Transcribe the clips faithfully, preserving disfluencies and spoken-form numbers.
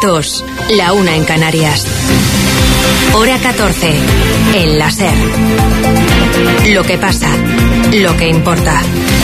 dos, la una en Canarias. Hora catorce, en la SER. Lo que pasa, lo que importa.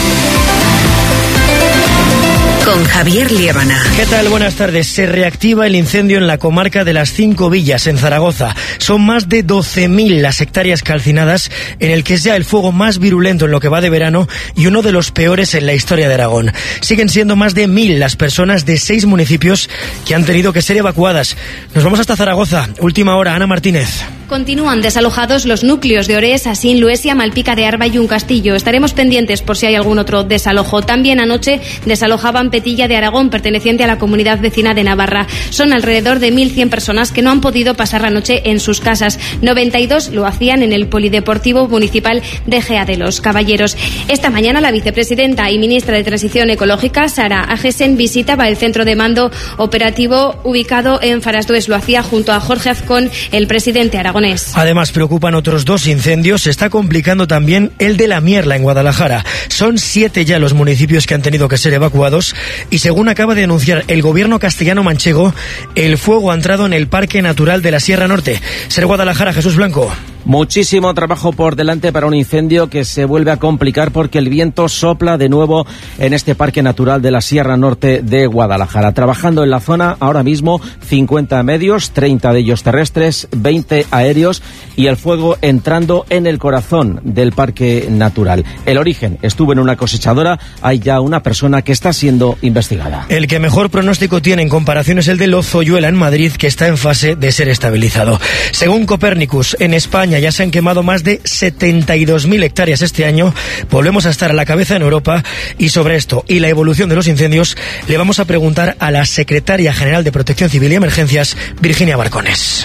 Con Javier Liébana. ¿Qué tal? Buenas tardes. Se reactiva el incendio en la comarca de las Cinco Villas, en Zaragoza. Son más de doce mil las hectáreas calcinadas, en el que es ya el fuego más virulento en lo que va de verano y uno de los peores en la historia de Aragón. Siguen siendo más de mil las personas de seis municipios que han tenido que ser evacuadas. Nos vamos hasta Zaragoza. Última hora, Ana Martínez. Continúan desalojados los núcleos de Orés, Asín, Luesia, Malpica de Arba y un Castillo. Estaremos pendientes por si hay algún otro desalojo. También anoche desalojaban Petilla de Aragón, perteneciente a la comunidad vecina de Navarra. Son alrededor de mil cien personas que no han podido pasar la noche en sus casas. noventa y dos lo hacían en el Polideportivo Municipal de Gea de los Caballeros. Esta mañana la vicepresidenta y ministra de Transición Ecológica, Sara Agesen, visitaba el centro de mando operativo ubicado en Farasdues. Lo hacía junto a Jorge Azcón, el presidente aragonés. Además, preocupan otros dos incendios. Se está complicando también el de La Mierla, en Guadalajara. Son siete ya los municipios que han tenido que ser evacuados y, según acaba de anunciar el gobierno castellano-manchego, el fuego ha entrado en el Parque Natural de la Sierra Norte. Ser Guadalajara, Jesús Blanco. Muchísimo trabajo por delante para un incendio que se vuelve a complicar porque el viento sopla de nuevo en este Parque Natural de la Sierra Norte de Guadalajara. Trabajando en la zona ahora mismo cincuenta medios, treinta de ellos terrestres, veinte aéreos y el fuego entrando en el corazón del Parque Natural. El origen estuvo en una cosechadora. Hay ya una persona que está siendo investigada. El que mejor pronóstico tiene en comparación es el de Lozoyuela, en Madrid, que está en fase de ser estabilizado. Según Copernicus, en España ya se han quemado más de setenta y dos mil hectáreas este año. Volvemos a estar a la cabeza en Europa, y sobre esto y la evolución de los incendios le vamos a preguntar a la secretaria general de Protección Civil y Emergencias, Virginia Barcones.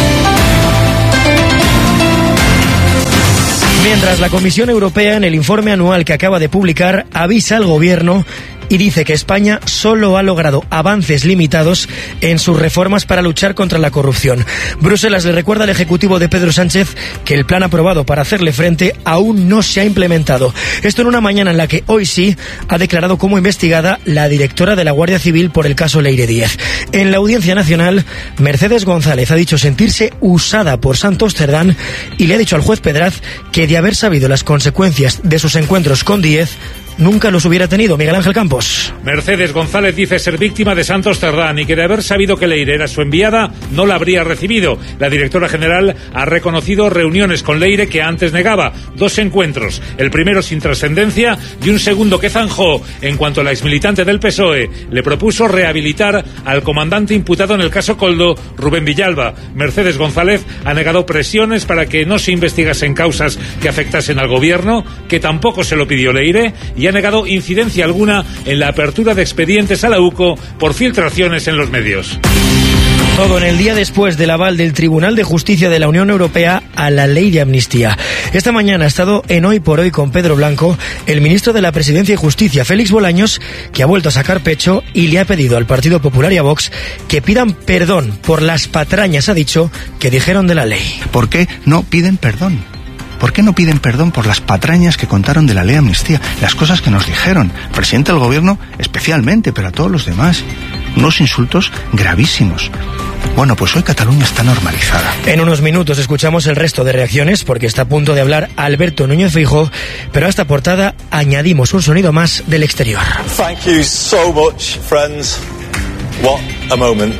Mientras, la Comisión Europea, en el informe anual que acaba de publicar, avisa al Gobierno y dice que España solo ha logrado avances limitados en sus reformas para luchar contra la corrupción. Bruselas le recuerda al Ejecutivo de Pedro Sánchez que el plan aprobado para hacerle frente aún no se ha implementado. Esto en una mañana en la que hoy sí ha declarado como investigada la directora de la Guardia Civil por el caso Leire Díez. En la Audiencia Nacional, Mercedes González ha dicho sentirse usada por Santos Cerdán y le ha dicho al juez Pedraz que, de haber sabido las consecuencias de sus encuentros con Díez, nunca los hubiera tenido. Miguel Ángel Campos. Mercedes González dice ser víctima de Santos Cerdán y que, de haber sabido que Leire era su enviada, no la habría recibido. La directora general ha reconocido reuniones con Leire que antes negaba. Dos encuentros, el primero sin trascendencia y un segundo que zanjó en cuanto la exmilitante del P S O E le propuso rehabilitar al comandante imputado en el caso Koldo, Rubén Villalba. Mercedes González ha negado presiones para que no se investigasen causas que afectasen al gobierno, que tampoco se lo pidió Leire, y ha negado incidencia alguna en la apertura de expedientes a la U C O por filtraciones en los medios. Todo en el día después del aval del Tribunal de Justicia de la Unión Europea a la ley de amnistía. Esta mañana ha estado en Hoy por Hoy con Pedro Blanco el ministro de la Presidencia y Justicia, Félix Bolaños, que ha vuelto a sacar pecho y le ha pedido al Partido Popular y a Vox que pidan perdón por las patrañas, ha dicho, que dijeron de la ley. ¿Por qué no piden perdón? ¿Por qué no piden perdón por las patrañas que contaron de la ley de amnistía? Las cosas que nos dijeron, el presidente del gobierno especialmente, pero a todos los demás. Unos insultos gravísimos. Bueno, pues hoy Cataluña está normalizada. En unos minutos escuchamos el resto de reacciones, porque está a punto de hablar Alberto Núñez Feijóo, pero a esta portada añadimos un sonido más del exterior. Thank you so much, friends. What a moment.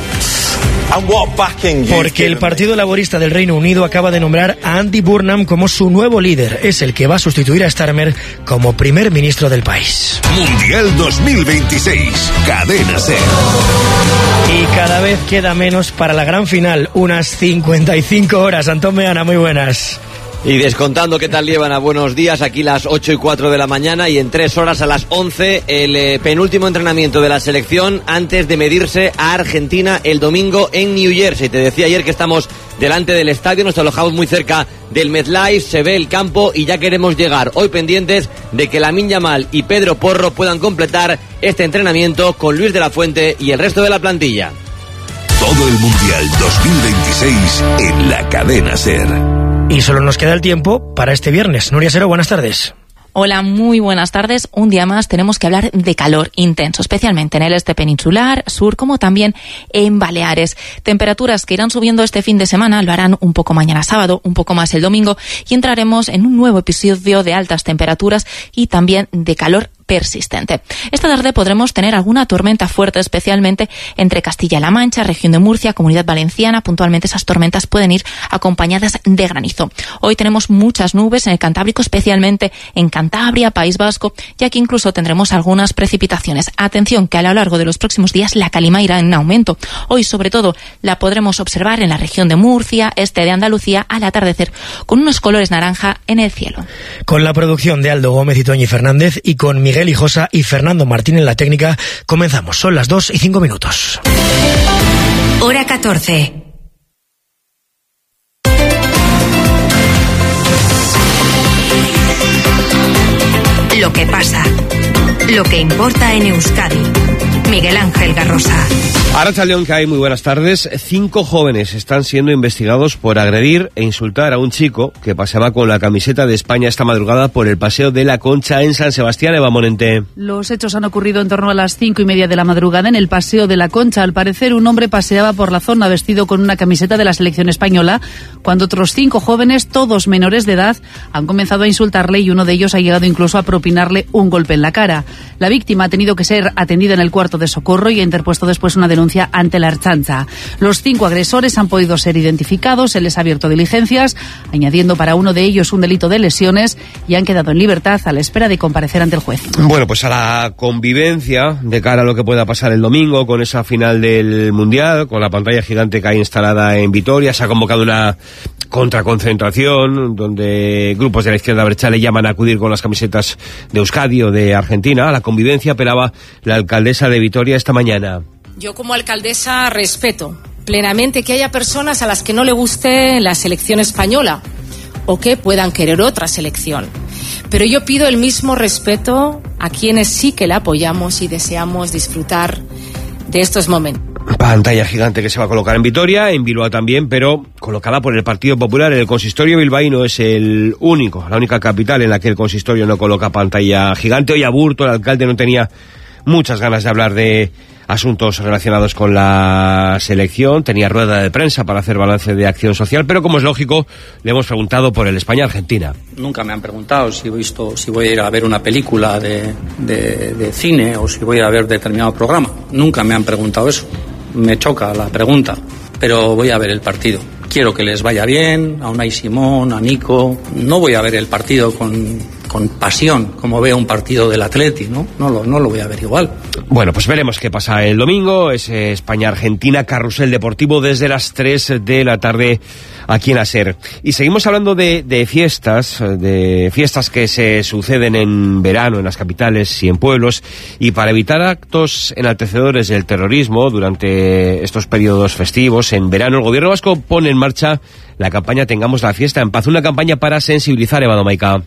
Porque el Partido Laborista del Reino Unido acaba de nombrar a Andy Burnham como su nuevo líder. Es el que va a sustituir a Starmer como primer ministro del país. Mundial dos mil veintiséis, Cadena SER. Y cada vez queda menos para la gran final, unas cincuenta y cinco horas. Antón Meana, muy buenas. Y descontando, ¿qué tal llevan? A buenos días, aquí las ocho y cuatro de la mañana, y en tres horas a las once el eh, penúltimo entrenamiento de la selección antes de medirse a Argentina el domingo en New Jersey. Te decía ayer que estamos delante del estadio, nos alojamos muy cerca del MetLife, se ve el campo y ya queremos llegar. Hoy pendientes de que Lamine Yamal y Pedro Porro puedan completar este entrenamiento con Luis de la Fuente y el resto de la plantilla. Todo el Mundial dos mil veintiséis en la Cadena SER. Y solo nos queda el tiempo para este viernes. Nuria Sero, buenas tardes. Hola, muy buenas tardes. Un día más tenemos que hablar de calor intenso, especialmente en el este peninsular, sur, como también en Baleares. Temperaturas que irán subiendo este fin de semana, lo harán un poco mañana sábado, un poco más el domingo, y entraremos en un nuevo episodio de altas temperaturas y también de calor persistente. Esta tarde podremos tener alguna tormenta fuerte, especialmente entre Castilla-La Mancha, región de Murcia, Comunidad Valenciana. Puntualmente esas tormentas pueden ir acompañadas de granizo. Hoy tenemos muchas nubes en el Cantábrico, especialmente en Cantabria, País Vasco, y aquí incluso tendremos algunas precipitaciones. Atención, que a lo largo de los próximos días la calima irá en aumento. Hoy, sobre todo, la podremos observar en la región de Murcia, este de Andalucía, al atardecer, con unos colores naranja en el cielo. Con la producción de Aldo Gómez y Toñi Fernández y con Miguel Hijosa y Fernando Martín en la técnica, comenzamos. Son las dos y cinco minutos. Hora catorce. Lo que pasa. Lo que importa en Euskadi. Miguel Ángel Garrosa. Arratsaldeon, que hay muy buenas tardes. Cinco jóvenes están siendo investigados por agredir e insultar a un chico que paseaba con la camiseta de España esta madrugada por el Paseo de la Concha en San Sebastián. Eva Monente. Los hechos han ocurrido en torno a las cinco y media de la madrugada en el Paseo de la Concha. Al parecer, un hombre paseaba por la zona vestido con una camiseta de la selección española, cuando otros cinco jóvenes, todos menores de edad, han comenzado a insultarle y uno de ellos ha llegado incluso a propinarle un golpe en la cara. La víctima ha tenido que ser atendida en el cuarto de socorro y ha interpuesto después una denuncia ante la Ertzaintza. Los cinco agresores han podido ser identificados, se les ha abierto diligencias, añadiendo para uno de ellos un delito de lesiones, y han quedado en libertad a la espera de comparecer ante el juez. Bueno, pues a la convivencia de cara a lo que pueda pasar el domingo con esa final del Mundial, con la pantalla gigante que hay instalada en Vitoria, se ha convocado una contraconcentración donde grupos de la izquierda abertzale llaman a acudir con las camisetas de Euskadi o de Argentina. A la convivencia apelaba la alcaldesa de Vitoria esta mañana. Yo, como alcaldesa, respeto plenamente que haya personas a las que no le guste la selección española o que puedan querer otra selección. Pero yo pido el mismo respeto a quienes sí que la apoyamos y deseamos disfrutar de estos momentos. Pantalla gigante que se va a colocar en Vitoria, en Bilbao también, pero colocada por el Partido Popular. El consistorio bilbaíno es el único, la única capital en la que el consistorio no coloca pantalla gigante. Hoy Aburto, el alcalde, no tenía muchas ganas de hablar de asuntos relacionados con la selección. Tenía rueda de prensa para hacer balance de acción social, pero como es lógico, le hemos preguntado por el España-Argentina. Nunca me han preguntado si he visto, si voy a ir a ver una película de, de, de cine o si voy a ir a ver determinado programa. Nunca me han preguntado eso. Me choca la pregunta, pero voy a ver el partido. Quiero que les vaya bien, a Unai Simón, a Nico. No voy a ver el partido con, con pasión, como veo un partido del Atleti, ¿no? No lo, no lo voy a ver igual. Bueno, pues veremos qué pasa el domingo. Es España-Argentina, carrusel deportivo desde las tres de la tarde aquí en ASER. Y seguimos hablando de, de fiestas, de fiestas que se suceden en verano en las capitales y en pueblos. Y para evitar actos enaltecedores del terrorismo durante estos periodos festivos en verano, el gobierno vasco pone en marcha la campaña Tengamos la fiesta en paz, una campaña para sensibilizar, Eva Domaica.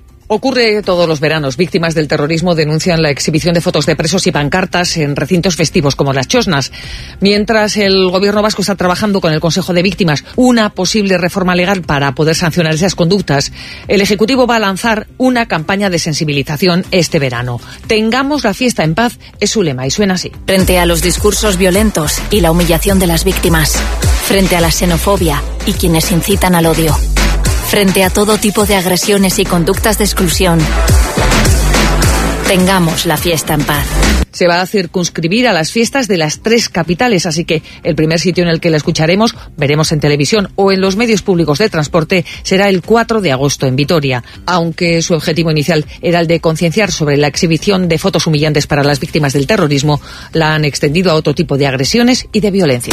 Ocurre todos los veranos. Víctimas del terrorismo denuncian la exhibición de fotos de presos y pancartas en recintos festivos como las Chosnas. Mientras el gobierno vasco está trabajando con el Consejo de Víctimas una posible reforma legal para poder sancionar esas conductas, el Ejecutivo va a lanzar una campaña de sensibilización este verano. Tengamos la fiesta en paz es su lema y suena así. Frente a los discursos violentos y la humillación de las víctimas, frente a la xenofobia y quienes incitan al odio, frente a todo tipo de agresiones y conductas de exclusión, tengamos la fiesta en paz. Se va a circunscribir a las fiestas de las tres capitales, así que el primer sitio en el que la escucharemos, veremos en televisión o en los medios públicos de transporte, será el cuatro de agosto en Vitoria. Aunque su objetivo inicial era el de concienciar sobre la exhibición de fotos humillantes para las víctimas del terrorismo, la han extendido a otro tipo de agresiones y de violencia.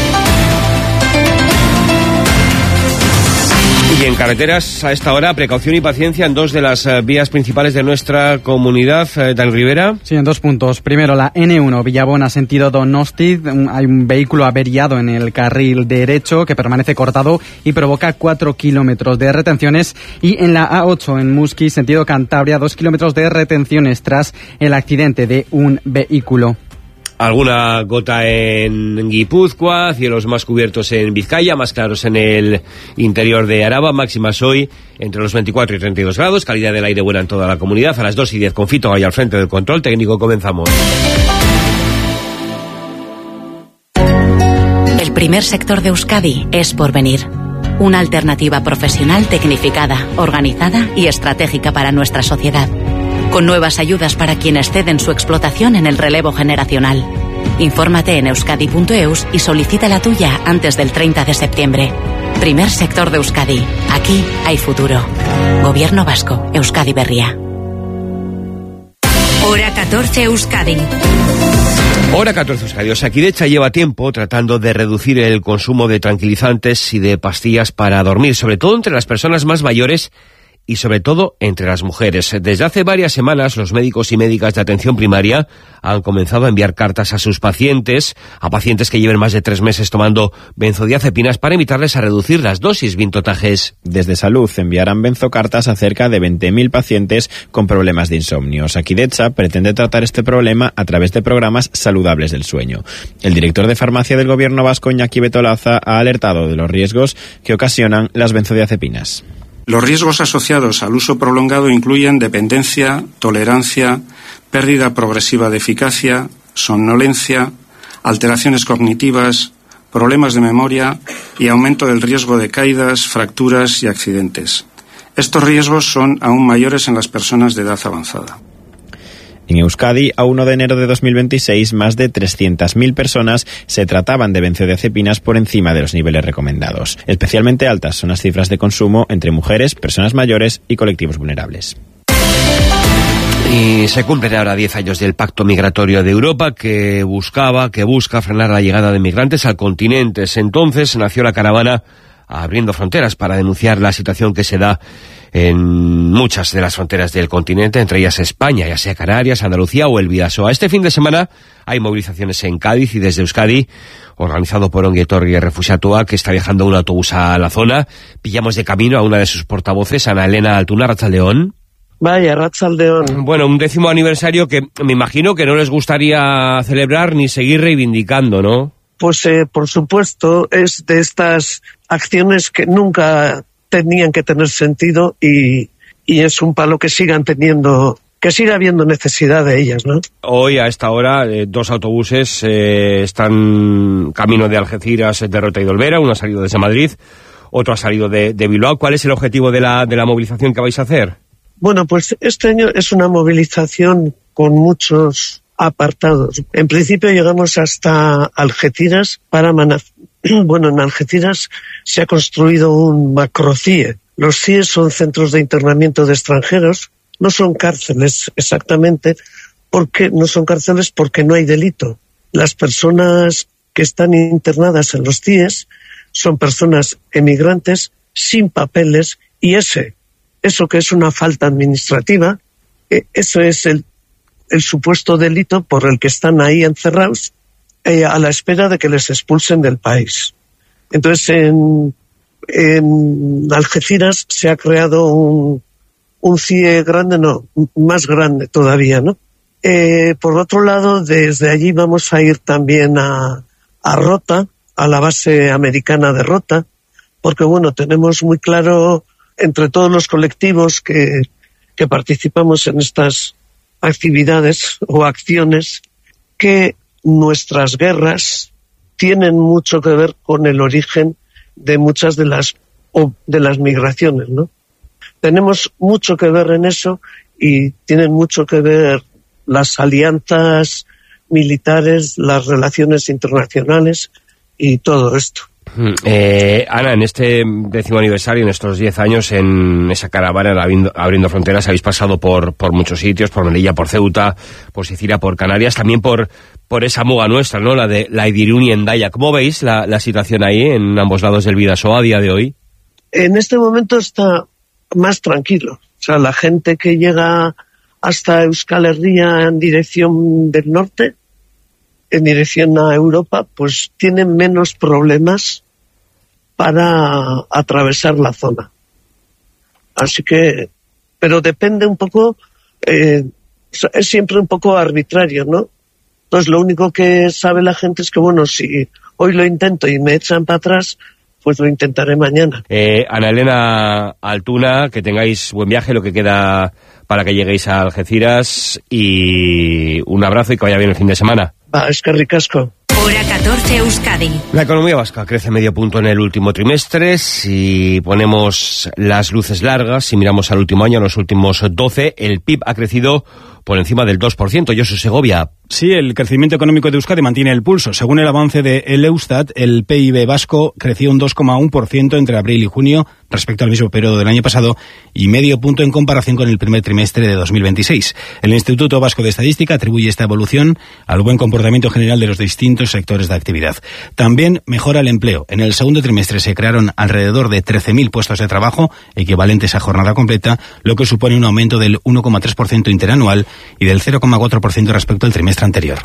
Y en carreteras, a esta hora, precaución y paciencia en dos de las uh, vías principales de nuestra comunidad. Uh, Dan Rivera. Sí, en dos puntos. Primero, la ene uno, Villabona, sentido Donosti. Un, hay un vehículo averiado en el carril derecho que permanece cortado y provoca cuatro kilómetros de retenciones. Y en la a ocho, en Muski, sentido Cantabria, dos kilómetros de retenciones tras el accidente de un vehículo. Alguna gota en Guipúzcoa, cielos más cubiertos en Vizcaya, más claros en el interior de Araba, máximas hoy entre los veinticuatro y treinta y dos grados, calidad del aire buena en toda la comunidad. A las dos y diez con Fito ahí al frente del control técnico, comenzamos. El primer sector de Euskadi es Porvenir. Una alternativa profesional tecnificada, organizada y estratégica para nuestra sociedad. Con nuevas ayudas para quienes ceden su explotación en el relevo generacional. Infórmate en euskadi punto eus y solicita la tuya antes del treinta de septiembre. Primer sector de Euskadi. Aquí hay futuro. Gobierno vasco. Euskadi Berria. Hora catorce Euskadi. Hora catorce Euskadi. Osakidetza lleva tiempo tratando de reducir el consumo de tranquilizantes y de pastillas para dormir, sobre todo entre las personas más mayores y sobre todo entre las mujeres. Desde hace varias semanas, los médicos y médicas de atención primaria han comenzado a enviar cartas a sus pacientes, a pacientes que lleven más de tres meses tomando benzodiazepinas para invitarles a reducir las dosis. Vintotajes. Desde Salud enviarán benzocartas a cerca de veinte mil pacientes con problemas de insomnio. Osakidetza pretende tratar este problema a través de programas saludables del sueño. El director de farmacia del gobierno vasco, Iñaki Betolaza, ha alertado de los riesgos que ocasionan las benzodiazepinas. Los riesgos asociados al uso prolongado incluyen dependencia, tolerancia, pérdida progresiva de eficacia, somnolencia, alteraciones cognitivas, problemas de memoria y aumento del riesgo de caídas, fracturas y accidentes. Estos riesgos son aún mayores en las personas de edad avanzada. En Euskadi, a primero de enero de dos mil veintiséis, más de trescientas mil personas se trataban de benzodiazepinas por encima de los niveles recomendados. Especialmente altas son las cifras de consumo entre mujeres, personas mayores y colectivos vulnerables. Y se cumplen ahora diez años del Pacto Migratorio de Europa que buscaba, que busca frenar la llegada de migrantes al continente. Entonces nació la caravana Abriendo Fronteras para denunciar la situación que se da en muchas de las fronteras del continente, entre ellas España, ya sea Canarias, Andalucía o el Bidasoa. Este fin de semana hay movilizaciones en Cádiz y desde Euskadi, organizado por Ongi Etorri Refuxiatua, que está viajando un autobús a la zona. Pillamos de camino a una de sus portavoces, Ana Elena Altuna, Arratsaldeón. Vaya, Arratsaldeón. Bueno, un décimo aniversario que me imagino que no les gustaría celebrar ni seguir reivindicando, ¿no? Pues eh, por supuesto, es de estas acciones que nunca tenían que tener sentido y, y es un palo que sigan teniendo, que siga habiendo necesidad de ellas, ¿no? Hoy a esta hora eh, dos autobuses eh, están camino de Algeciras, de Rota y de Olvera, uno ha salido desde Madrid, otro ha salido de, de Bilbao. ¿Cuál es el objetivo de la, de la movilización que vais a hacer? Bueno, pues este año es una movilización con muchos apartados. En principio llegamos hasta Algeciras para Manaf- bueno, en Algeciras se ha construido un macro-C I E. Los C I E son centros de internamiento de extranjeros, no son cárceles exactamente, porque no son cárceles porque no hay delito. Las personas que están internadas en los C I E son personas emigrantes sin papeles y ese, eso que es una falta administrativa, eh, eso es el el supuesto delito por el que están ahí encerrados eh, a la espera de que les expulsen del país. Entonces, en, en Algeciras se ha creado un, un C I E grande, no, más grande todavía, ¿no? Eh, por otro lado, desde allí vamos a ir también a, a Rota, a la base americana de Rota, porque, bueno, tenemos muy claro entre todos los colectivos que, que participamos en estas actividades o acciones que nuestras guerras tienen mucho que ver con el origen de muchas de las o de las migraciones, ¿no? Tenemos mucho que ver en eso y tienen mucho que ver las alianzas militares, las relaciones internacionales y todo esto. Eh, Ana, en este décimo aniversario, en estos diez años, en esa caravana abriendo, abriendo fronteras, habéis pasado por, por muchos sitios, por Melilla, por Ceuta, por Sicilia, por Canarias, también por, por esa muga nuestra, ¿no? La de la Idirún y Hendaya. ¿Cómo veis la, la situación ahí, en ambos lados del Bidasoa a día de hoy? En este momento está más tranquilo. O sea, la gente que llega hasta Euskal Herria en dirección del norte, en dirección a Europa, pues tienen menos problemas para atravesar la zona. Así que, pero depende un poco, eh, es siempre un poco arbitrario, ¿no? Entonces lo único que sabe la gente es que, bueno, si hoy lo intento y me echan para atrás, pues lo intentaré mañana. Eh, Ana Elena Altuna, que tengáis buen viaje, lo que queda para que lleguéis a Algeciras, y un abrazo y que vaya bien el fin de semana. Va, es que ricasco. Hora catorce, Euskadi. La economía vasca crece medio punto en el último trimestre. Si ponemos las luces largas, si miramos al último año, en los últimos doce, el P I B ha crecido por encima del dos por ciento. Josu Segovia. Sí, el crecimiento económico de Euskadi mantiene el pulso. Según el avance de el Eustat, el P I B vasco creció un dos coma uno por ciento entre abril y junio respecto al mismo periodo del año pasado y medio punto en comparación con el primer trimestre de dos mil veintiséis. El Instituto Vasco de Estadística atribuye esta evolución al buen comportamiento general de los distintos sectores de actividad. También mejora el empleo. En el segundo trimestre se crearon alrededor de trece mil puestos de trabajo equivalentes a jornada completa, lo que supone un aumento del uno coma tres por ciento interanual y del cero coma cuatro por ciento respecto al trimestre anterior.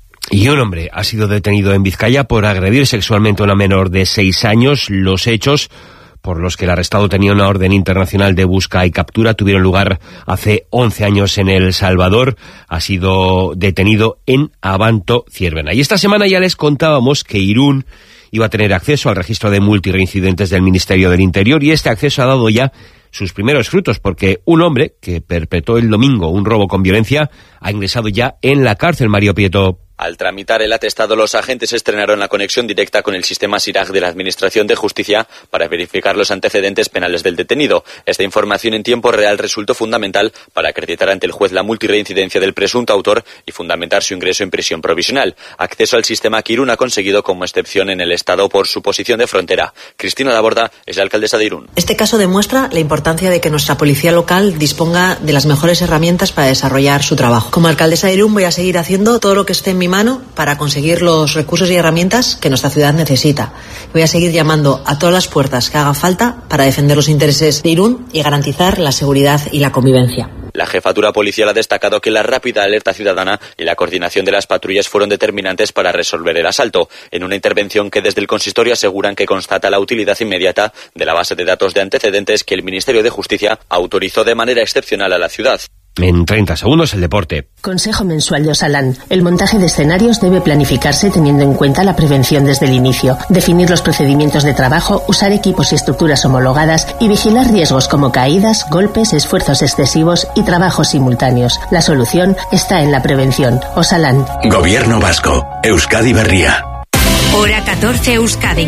Y un hombre ha sido detenido en Vizcaya por agredir sexualmente a una menor de seis años. Los hechos, por los que el arrestado tenía una orden internacional de busca y captura, tuvieron lugar hace once años en El Salvador. Ha sido detenido en Abanto, Ciervena. Y esta semana ya les contábamos que Irún iba a tener acceso al registro de multireincidentes del Ministerio del Interior, y este acceso ha dado ya sus primeros frutos, porque un hombre que perpetró el domingo un robo con violencia ha ingresado ya en la cárcel. Mario Prieto. Al tramitar el atestado, los agentes estrenaron la conexión directa con el sistema SIRAG de la Administración de Justicia para verificar los antecedentes penales del detenido. Esta información en tiempo real resultó fundamental para acreditar ante el juez la multirreincidencia del presunto autor y fundamentar su ingreso en prisión provisional. Acceso al sistema que Irún ha conseguido como excepción en el Estado por su posición de frontera. Cristina Laborda es la alcaldesa de Irún. Este caso demuestra la importancia de que nuestra policía local disponga de las mejores herramientas para desarrollar su trabajo. Como alcaldesa de Irún voy a seguir haciendo todo lo que esté en mi mano para conseguir los recursos y herramientas que nuestra ciudad necesita. Voy a seguir llamando a todas las puertas que haga falta para defender los intereses de Irún y garantizar la seguridad y la convivencia. La jefatura policial ha destacado que la rápida alerta ciudadana y la coordinación de las patrullas fueron determinantes para resolver el asalto, en una intervención que desde el consistorio aseguran que constata la utilidad inmediata de la base de datos de antecedentes que el Ministerio de Justicia autorizó de manera excepcional a la ciudad. En treinta segundos el deporte. Consejo mensual de Osalan. El montaje de escenarios debe planificarse teniendo en cuenta la prevención desde el inicio, definir los procedimientos de trabajo, usar equipos y estructuras homologadas y vigilar riesgos como caídas, golpes, esfuerzos excesivos y trabajos simultáneos. La solución está en la prevención. Osalan. Gobierno Vasco. Euskadi Berria. Hora catorce, Euskadi.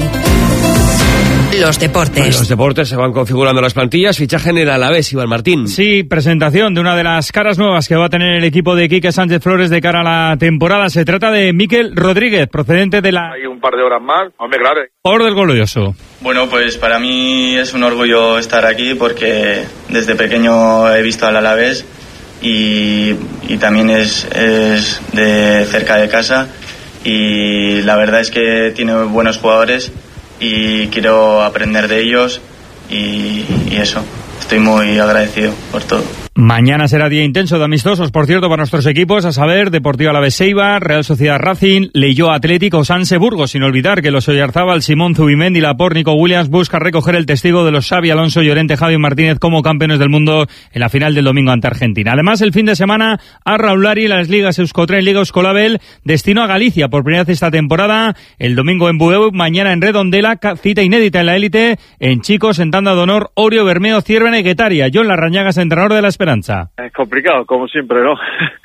Los deportes. Bueno, los deportes se van configurando las plantillas. Fichaje en el Alavés, Iván Martín. Sí, presentación de una de las caras nuevas que va a tener el equipo de Quique Sánchez Flores de cara a la temporada. Se trata de Mikel Rodríguez, procedente de la... Hay un par de horas más, hombre, claro. Por del Glorioso. Bueno, pues para mí es un orgullo estar aquí porque desde pequeño he visto al Alavés y, y también es, es de cerca de casa y la verdad es que tiene buenos jugadores y quiero aprender de ellos y, y eso, estoy muy agradecido por todo. Mañana será día intenso de amistosos, por cierto, para nuestros equipos, a saber, Deportivo Alavés Eibar, Real Sociedad Racing, Leioa Atlético, Sanse Burgos, sin olvidar que los Oyarzábal, Simón Zubimendi, Laporte, Nico Williams busca recoger el testigo de los Xavi Alonso, Llorente, Javi Martínez como campeones del mundo en la final del domingo ante Argentina. Además, el fin de semana a Raulari, las ligas Euskotren, Liga Euskolabel, destino a Galicia por primera vez esta temporada, el domingo en Bueu, mañana en Redondela, cita inédita en la élite, en chicos, en tanda de honor, Orio, Bermeo, Ciervena y Guetaria. John Larrañagas, entrenador de la Esperanza. Es complicado, como siempre, ¿no?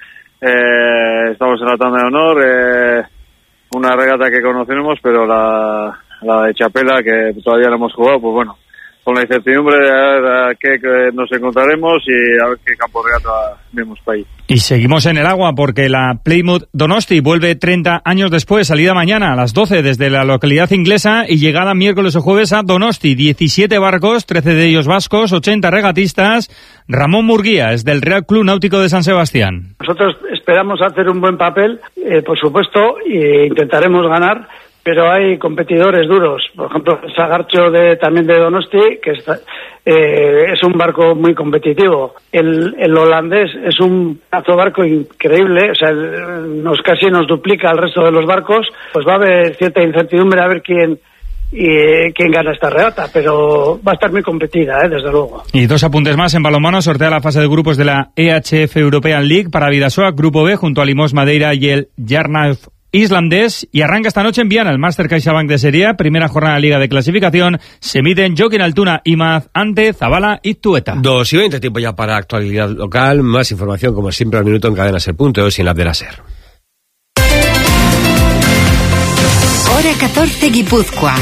eh, estamos en la tanda de honor, eh, una regata que conocemos, pero la, la de Chapela, que todavía no hemos jugado, pues bueno, con la incertidumbre de a ver a qué nos encontraremos y a ver qué campo de regata vemos para ahí. Y seguimos en el agua porque la Plymouth Donosti vuelve treinta años después, salida mañana a las doce desde la localidad inglesa y llegada miércoles o jueves a Donosti. diecisiete barcos, trece de ellos vascos, ochenta regatistas. Ramón Murguía es del Real Club Náutico de San Sebastián. Nosotros esperamos hacer un buen papel, eh, por supuesto, e intentaremos ganar, pero hay competidores duros. Por ejemplo, el Sagarcho de, también de Donosti, que está, eh, es un barco muy competitivo. El, el holandés es un barco increíble, o sea, nos casi nos duplica al resto de los barcos. Pues va a haber cierta incertidumbre a ver quién y eh, quién gana esta regata, pero va a estar muy competida, ¿eh? Desde luego. Y dos apuntes más. En balonmano sortea la fase de grupos de la E H F European League para Bidasoa, Grupo B, junto a Limos Madeira y el Jarnauf islandés, y arranca esta noche en Viana el Master CaixaBank de Serie A, primera jornada de Liga de Clasificación. Se miden Joaquín Altuna y Maz ante Zabala y Tueta. Dos y veinte, tiempo ya para actualidad local. Más información, como siempre, al minuto en cadena ser punto es y en la app de la SER. Hora catorce, Guipúzcoa.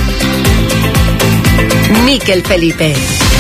Miquel Felipe.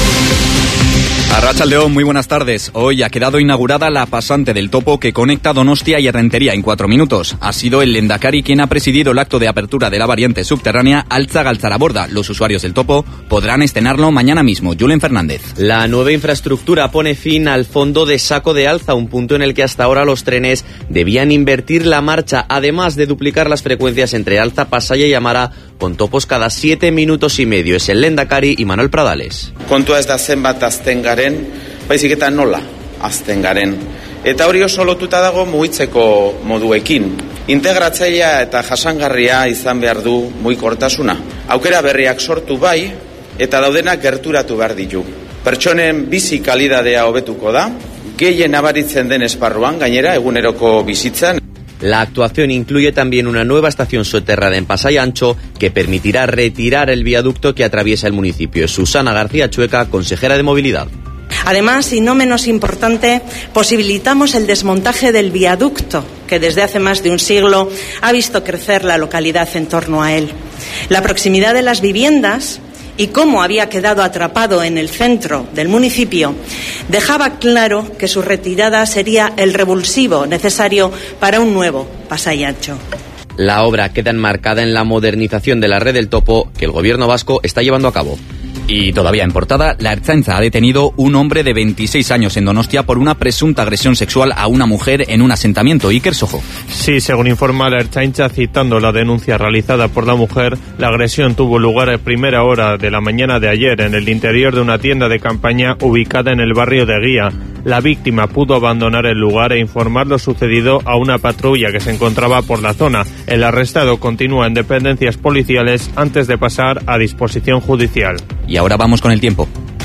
Arratsaldeon, muy buenas tardes. Hoy ha quedado inaugurada la pasante del Topo que conecta Donostia y Errentería en cuatro minutos. Ha sido el Lehendakari quien ha presidido el acto de apertura de la variante subterránea Altza-Galtzaraborda. Los usuarios del Topo podrán estrenarlo mañana mismo. Julen Fernández. La nueva infraestructura pone fin al fondo de Saco de Alza, un punto en el que hasta ahora los trenes debían invertir la marcha, además de duplicar las frecuencias entre Alza, Pasaia y Amara, con topos cada siete minutos y medio. Es el Lehendakari y Manuel Pradales. Kontua ez da zenbat azten garen, baizik eta nola azten garen. Eta hori oso lotuta dago mugitzeko moduekin. Integratzailea eta jasangarria izan behar du mugikortasuna. Aukera berriak sortu bai, eta daudenak gerturatu behar ditu. Pertsonen bizi kalidadea hobetuko da, gehien nabaritzen den esparruan, gainera eguneroko bizitzan. La actuación incluye también una nueva estación soterrada en Pasai Ancho que permitirá retirar el viaducto que atraviesa el municipio. Susana García Chueca, consejera de Movilidad. Además, y no menos importante, posibilitamos el desmontaje del viaducto, que desde hace más de un siglo ha visto crecer la localidad en torno a él. La proximidad de las viviendas y cómo había quedado atrapado en el centro del municipio dejaba claro que su retirada sería el revulsivo necesario para un nuevo Pasai Ancho. La obra queda enmarcada en la modernización de la red del Topo que el gobierno vasco está llevando a cabo. Y todavía en portada, la Ertzaintza ha detenido un hombre de veintiséis años en Donostia por una presunta agresión sexual a una mujer en un asentamiento. Iker Sojo. Sí, según informa la Ertzaintza, citando la denuncia realizada por la mujer, la agresión tuvo lugar a primera hora de la mañana de ayer en el interior de una tienda de campaña ubicada en el barrio de Guía. La víctima pudo abandonar el lugar e informar lo sucedido a una patrulla que se encontraba por la zona. El arrestado continúa en dependencias policiales antes de pasar a disposición judicial. Y ahora vamos con el tiempo.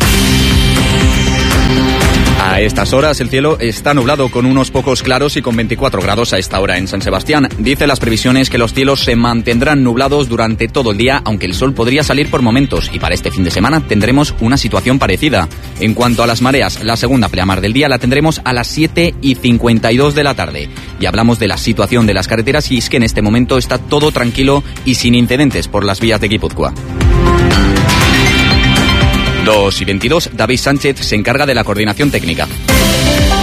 A estas horas el cielo está nublado con unos pocos claros y con veinticuatro grados a esta hora en San Sebastián. Dice las previsiones que los cielos se mantendrán nublados durante todo el día, aunque el sol podría salir por momentos, y para este fin de semana tendremos una situación parecida. En cuanto a las mareas, la segunda pleamar del día la tendremos a las siete y cincuenta y dos de la tarde. Y hablamos de la situación de las carreteras, y es que en este momento está todo tranquilo y sin incidentes por las vías de Guipúzcoa. dos y veintidós, David Sánchez se encarga de la coordinación técnica.